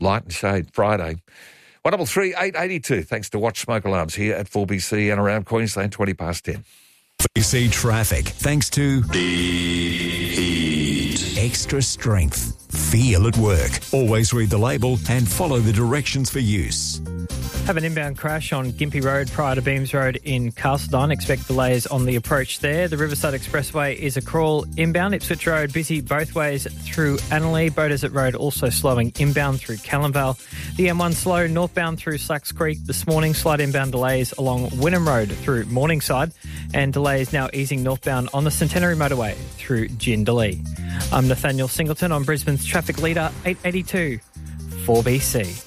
light and shade Friday. 133 882. Thanks to Watch Smoke Alarms here at 4BC and around Queensland, 20 past 10. BC traffic, thanks to Heat. Extra strength. Feel at work. Always read the label and follow the directions for use. Have an inbound crash on Gympie Road prior to Beams Road in Castledine. Expect delays on the approach there. The Riverside Expressway is a crawl inbound. Ipswich Road busy both ways through Annalee. Beaudesert Road also slowing inbound through Callanvale. The M1 slow northbound through Slacks Creek this morning. Slight inbound delays along Wynnum Road through Morningside. And delays now easing northbound on the Centenary Motorway through Jindalee. I'm Nathaniel Singleton on Brisbane's Traffic Leader 882 4BC.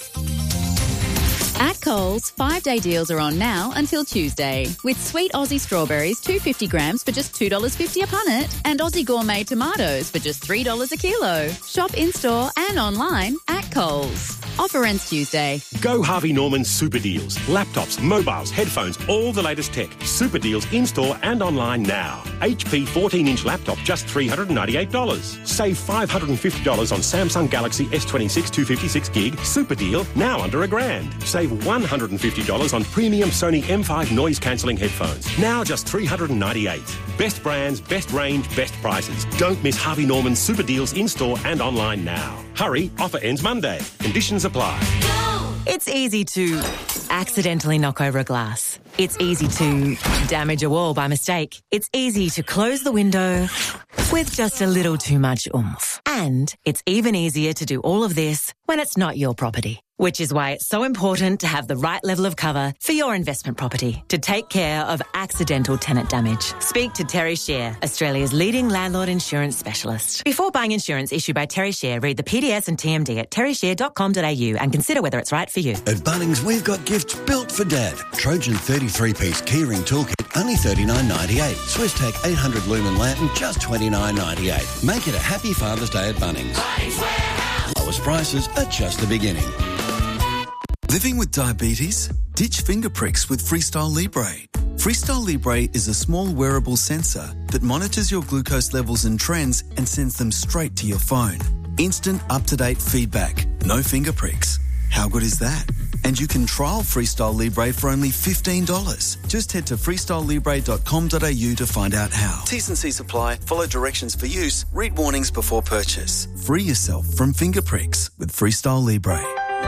At Coles, 5-day deals are on now until Tuesday. With sweet Aussie strawberries, 250 grams for just $2.50 a punnet, and Aussie gourmet tomatoes for just $3 a kilo. Shop in-store and online at Coles. Offer ends Tuesday. Go Harvey Norman Super Deals. Laptops, mobiles, headphones, all the latest tech. Super Deals in-store and online now. HP 14-inch laptop, just $398. Save $550 on Samsung Galaxy S26 256 gig. Super deal, now under $1,000. Save $150 on premium Sony M5 noise-cancelling headphones. Now just $398. Best brands, best range, best prices. Don't miss Harvey Norman Super Deals in-store and online now. Hurry, offer ends Monday. Conditions apply. It's easy to accidentally knock over a glass. It's easy to damage a wall by mistake. It's easy to close the window with just a little too much oomph. And it's even easier to do all of this when it's not your property. Which is why it's so important to have the right level of cover for your investment property to take care of accidental tenant damage. Speak to Terry Shear, Australia's leading landlord insurance specialist. Before buying insurance issued by Terry Shear, read the PDS and TMD at terryshear.com.au and consider whether it's right for you. At Bunnings, we've got gifts built for Dad. Trojan 33-piece keyring toolkit, only $39.98. SwissTech 800 lumen lantern, just $29.98. Make it a happy Father's Day at Bunnings. Bunnings Warehouse. Lowest prices are just the beginning. Living with diabetes? Ditch finger pricks with Freestyle Libre. Freestyle Libre is a small wearable sensor that monitors your glucose levels and trends and sends them straight to your phone. Instant, up-to-date feedback. No finger pricks. How good is that? And you can trial Freestyle Libre for only $15. Just head to freestylelibre.com.au to find out how. T's and C's apply. Follow directions for use. Read warnings before purchase. Free yourself from finger pricks with Freestyle Libre.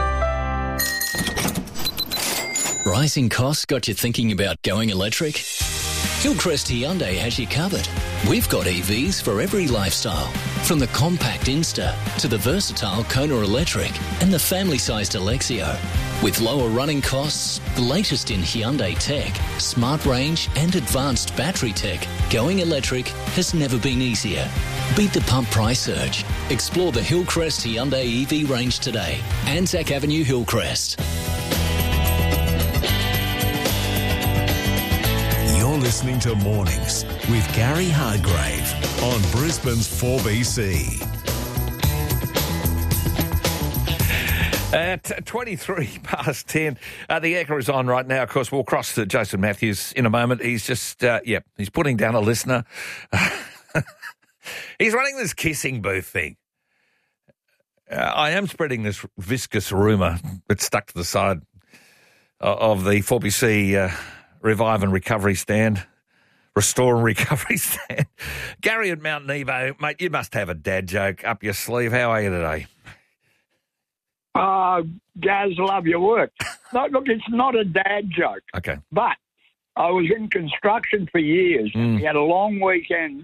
Rising costs got you thinking about going electric? Hillcrest Hyundai has you covered. We've got EVs for every lifestyle, from the compact Insta to the versatile Kona Electric and the family-sized Alexio. With lower running costs, the latest in Hyundai tech, smart range and advanced battery tech, going electric has never been easier. Beat the pump price surge. Explore the Hillcrest Hyundai EV range today. Anzac Avenue, Hillcrest. You're listening to Mornings with Gary Hargrave on Brisbane's 4BC. At 23 past 10, the Ekka is on right now. Of course, we'll cross to Jason Matthews in a moment. He's just, he's putting down a listener. He's running this kissing booth thing. I am spreading this viscous rumour that's stuck to the side of the 4BC Revive and Recovery stand, Restore and Recovery stand. Gary at Mount Nebo, mate, you must have a dad joke up your sleeve. How are you today? Gaz, love your work. No, look, it's not a dad joke. Okay. But I was in construction for years. We had a long weekend,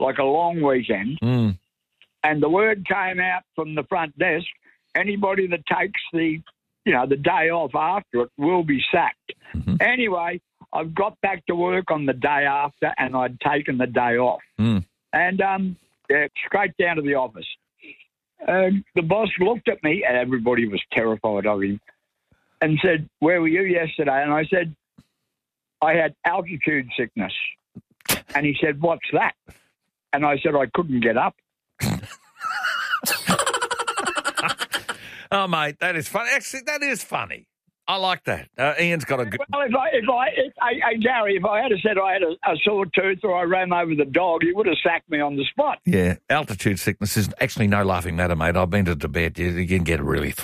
and the word came out from the front desk, anybody that takes the day off after it will be sacked. Mm-hmm. Anyway, I've got back to work on the day after, and I'd taken the day off. And straight down to the office. The boss looked at me, and everybody was terrified of him, and said, "Where were you yesterday?" And I said, "I had altitude sickness." And he said, "What's that?" And I said, "I couldn't get up." Oh, mate, that is funny. Actually, that is funny. I like that. Ian's got a good... Well, Gary, if I had said I had a sore tooth or I ran over the dog, he would have sacked me on the spot. Yeah, altitude sickness is actually no laughing matter, mate. I've been to Tibet. You can get really